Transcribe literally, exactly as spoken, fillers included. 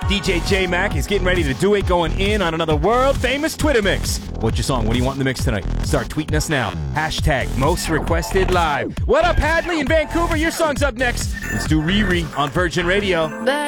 D J J-Mac is getting ready to do it, going in on another world-famous Twitter mix. What's your song? What do you want in the mix tonight? Start tweeting us now. Hashtag most requested live. What up, Hadley in Vancouver? Your song's up next. Let's do Riri on Virgin Radio.